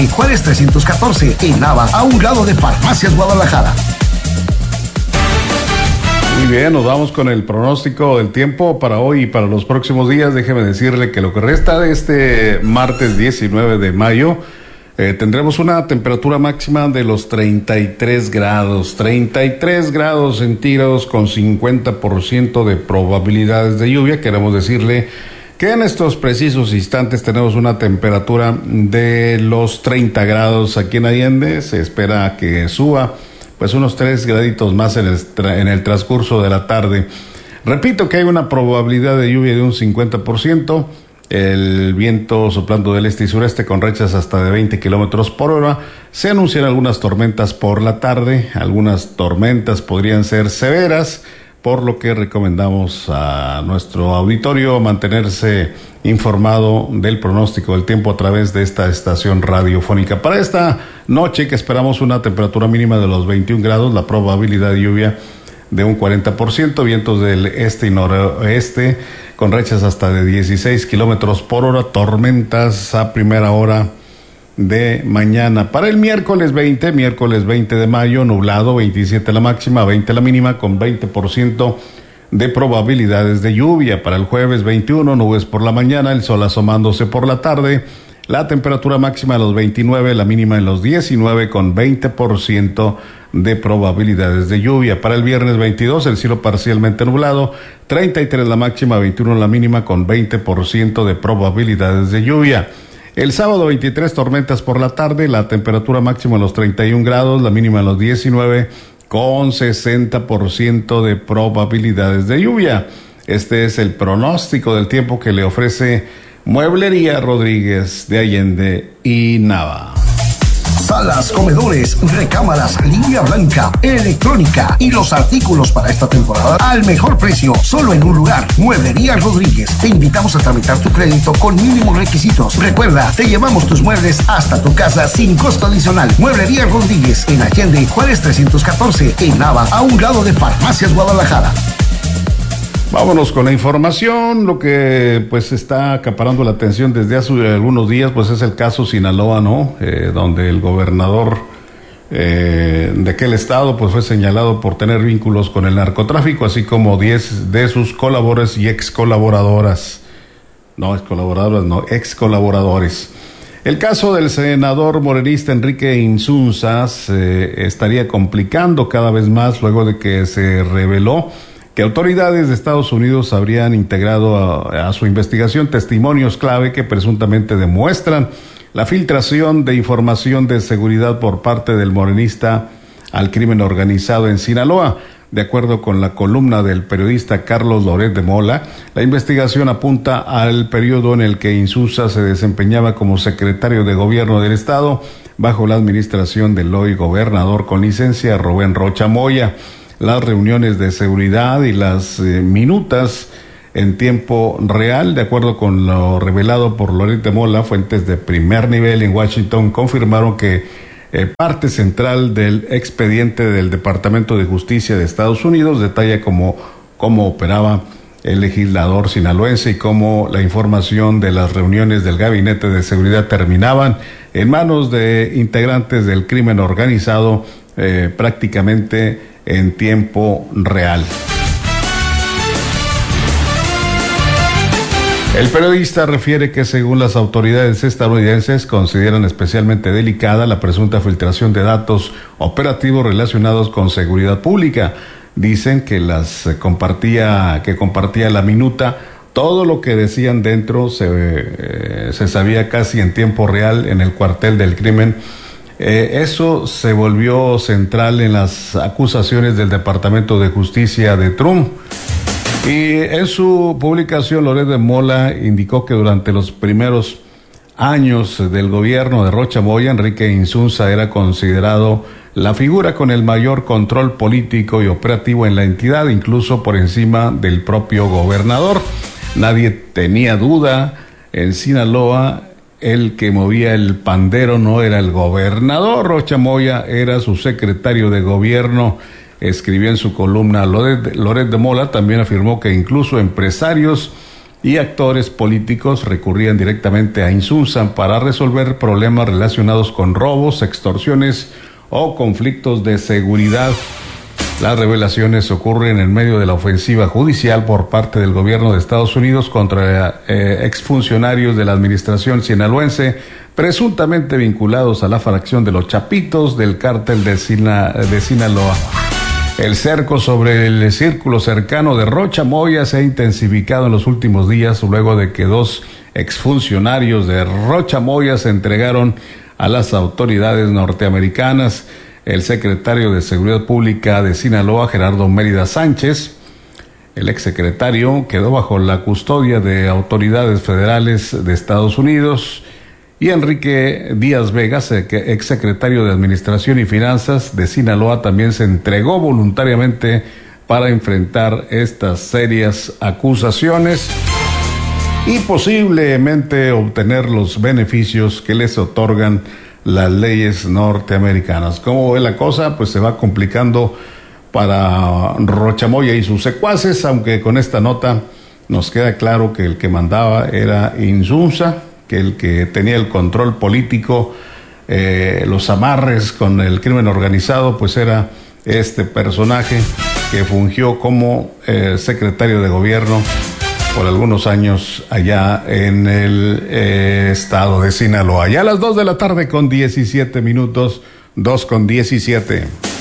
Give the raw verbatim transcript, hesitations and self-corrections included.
Allende Juárez trescientos catorce, en Nava, a un lado de Farmacias Guadalajara. Muy bien, nos vamos con el pronóstico del tiempo para hoy y para los próximos días. Déjeme decirle que lo que resta de este martes diecinueve de mayo, eh, tendremos una temperatura máxima de los treinta y tres grados, treinta y tres grados centígrados con cincuenta por ciento de probabilidades de lluvia. Queremos decirle que en estos precisos instantes tenemos una temperatura de los treinta grados aquí en Allende. Se espera que suba pues unos tres graditos más en el, tra- en el transcurso de la tarde. Repito que hay una probabilidad de lluvia de un cincuenta por ciento, el viento soplando del este y sureste con rachas hasta de veinte kilómetros por hora. Se anuncian algunas tormentas por la tarde, algunas tormentas podrían ser severas, por lo que recomendamos a nuestro auditorio mantenerse informado del pronóstico del tiempo a través de esta estación radiofónica. Para esta noche, que esperamos una temperatura mínima de los veintiún grados, la probabilidad de lluvia de un cuarenta por ciento, vientos del este y noroeste con rachas hasta de dieciséis kilómetros por hora, tormentas a primera hora de mañana. Para el miércoles veinte, miércoles veinte de mayo, nublado, veintisiete la máxima, veinte la mínima, con veinte por ciento de probabilidades de lluvia. Para el jueves veintiuno, nubes por la mañana, el sol asomándose por la tarde, la temperatura máxima a los veintinueve, la mínima en los diecinueve, con veinte por ciento de probabilidades de lluvia. Para el viernes veintidós, el cielo parcialmente nublado, treinta y tres la máxima, veintiuno la mínima, con veinte por ciento de probabilidades de lluvia. El sábado veintitrés, tormentas por la tarde, la temperatura máxima en los treinta y un grados, la mínima en los diecinueve, con sesenta por ciento de probabilidades de lluvia. Este es el pronóstico del tiempo que le ofrece Mueblería Rodríguez de Allende y Nava. Salas, comedores, recámaras, línea blanca, electrónica y los artículos para esta temporada al mejor precio, solo en un lugar. Mueblería Rodríguez. Te invitamos a tramitar tu crédito con mínimos requisitos. Recuerda, te llevamos tus muebles hasta tu casa sin costo adicional. Mueblería Rodríguez, en Allende Juárez trescientos catorce, en Nava, a un lado de Farmacias Guadalajara. Vámonos con la información. Lo que pues está acaparando la atención desde hace algunos días pues es el caso Sinaloa, ¿no? Eh, donde el gobernador eh, de aquel estado pues fue señalado por tener vínculos con el narcotráfico, así como diez de sus colaboradores y ex colaboradoras. No, ex colaboradoras, no, ex colaboradores. El caso del senador morenista Enrique Insunza se estaría complicando cada vez más luego de que se reveló que autoridades de Estados Unidos habrían integrado a, a su investigación testimonios clave que presuntamente demuestran la filtración de información de seguridad por parte del morenista al crimen organizado en Sinaloa. De acuerdo con la columna del periodista Carlos Loret de Mola, la investigación apunta al periodo en el que Insunza se desempeñaba como secretario de gobierno del estado bajo la administración del hoy gobernador con licencia Rubén Rocha Moya. Las reuniones de seguridad y las eh, minutas en tiempo real, de acuerdo con lo revelado por Loret de Mola, fuentes de primer nivel en Washington confirmaron que eh, parte central del expediente del Departamento de Justicia de Estados Unidos detalla cómo, cómo operaba el legislador sinaloense y cómo la información de las reuniones del Gabinete de Seguridad terminaban en manos de integrantes del crimen organizado eh, prácticamente en tiempo real. El periodista refiere que según las autoridades estadounidenses consideran especialmente delicada la presunta filtración de datos operativos relacionados con seguridad pública. Dicen que las compartía, que compartía la minuta, todo lo que decían dentro se, eh, se sabía casi en tiempo real en el cuartel del crimen. Eh, eso se volvió central en las acusaciones del Departamento de Justicia de Trump. Y en su publicación, Loret de Mola indicó que durante los primeros años del gobierno de Rocha Moya, Enrique Insunza era considerado la figura con el mayor control político y operativo en la entidad, incluso por encima del propio gobernador. Nadie tenía duda en Sinaloa. El que movía el pandero no era el gobernador, Rocha Moya era su secretario de gobierno. Escribió en su columna Loret, Loret de Mola, también afirmó que incluso empresarios y actores políticos recurrían directamente a Insunza para resolver problemas relacionados con robos, extorsiones o conflictos de seguridad. Las revelaciones ocurren en medio de la ofensiva judicial por parte del gobierno de Estados Unidos contra eh, exfuncionarios de la administración sinaloense, presuntamente vinculados a la fracción de los Chapitos del cártel de, Sina, de Sinaloa. El cerco sobre el círculo cercano de Rocha Moya se ha intensificado en los últimos días luego de que dos exfuncionarios de Rocha Moya se entregaron a las autoridades norteamericanas. El secretario de Seguridad Pública de Sinaloa, Gerardo Mérida Sánchez, el exsecretario, quedó bajo la custodia de autoridades federales de Estados Unidos, y Enrique Díaz Vegas, exsecretario de Administración y Finanzas de Sinaloa, también se entregó voluntariamente para enfrentar estas serias acusaciones y posiblemente obtener los beneficios que les otorgan las leyes norteamericanas. ¿Cómo ve la cosa? Pues se va complicando para Rocha Moya y sus secuaces, aunque con esta nota nos queda claro que el que mandaba era Insunza, que el que tenía el control político, eh, los amarres con el crimen organizado, pues era este personaje que fungió como eh, secretario de gobierno por algunos años allá en el eh, estado de Sinaloa. Ya a las dos de la tarde con diecisiete minutos, dos con diecisiete.